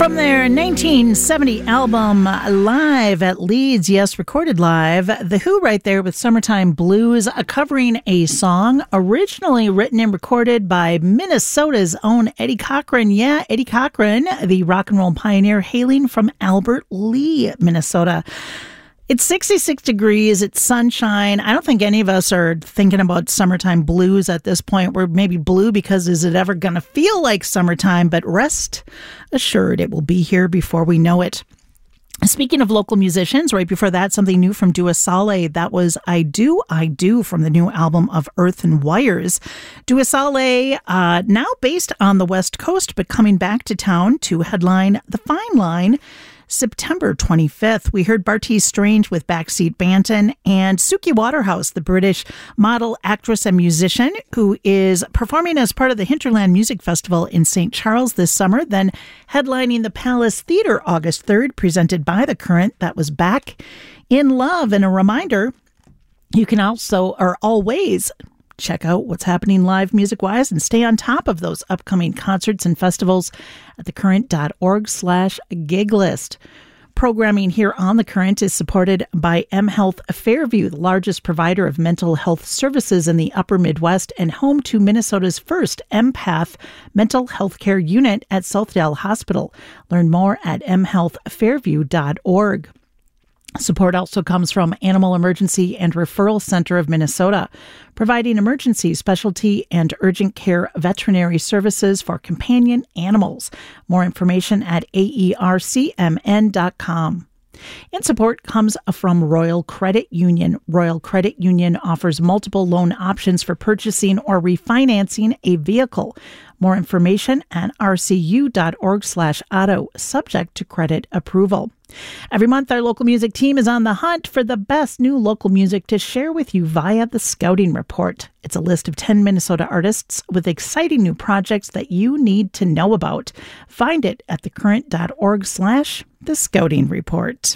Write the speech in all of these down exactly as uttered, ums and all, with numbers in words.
From their nineteen seventy album Live at Leeds, yes, recorded live, The Who right there with Summertime Blues, uh, covering a song originally written and recorded by Minnesota's own Eddie Cochran. Yeah, Eddie Cochran, the rock and roll pioneer hailing from Albert Lea, Minnesota. It's sixty-six degrees, it's sunshine. I don't think any of us are thinking about summertime blues at this point. We're maybe blue because is it ever going to feel like summertime? But rest assured, it will be here before we know it. Speaking of local musicians, right before that, something new from Dua Saleh. That was I Do, I Do from the new album of Earth and Wires. Dua Saleh, uh, now based on the West Coast, but coming back to town to headline The Fine Line September twenty-fifth. We heard Bartees Strange with Backseat Banton and Suki Waterhouse, the British model, actress, and musician who is performing as part of the Hinterland Music Festival in Saint Charles this summer, then headlining the Palace Theatre August third, presented by The Current. That was Back in Love. And a reminder, you can also, or always, check out what's happening live music-wise and stay on top of those upcoming concerts and festivals at thecurrent.org slash gig list. Programming here on The Current is supported by mHealth Fairview, the largest provider of mental health services in the upper Midwest and home to Minnesota's first empath mental health care unit at Southdale Hospital. Learn more at m health fairview dot org. Support also comes from Animal Emergency and Referral Center of Minnesota, providing emergency, specialty, and urgent care veterinary services for companion animals. More information at A E R C M N dot com. And support comes from Royal Credit Union. Royal Credit Union offers multiple loan options for purchasing or refinancing a vehicle. More information at r c u dot org slash auto, subject to credit approval. Every month, our local music team is on the hunt for the best new local music to share with you via the Scouting Report. It's a list of ten Minnesota artists with exciting new projects that you need to know about. Find it at thecurrent.org slash the Scouting Report.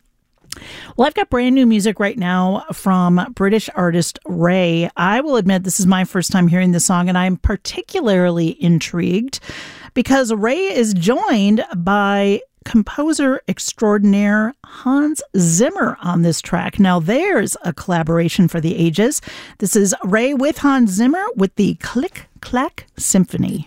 Well, I've got brand new music right now from British artist Ray. I will admit this is my first time hearing this song, and I'm particularly intrigued because Ray is joined by composer extraordinaire Hans Zimmer on this track. Now, there's a collaboration for the ages. This is Ray with Hans Zimmer with the Click Clack Symphony.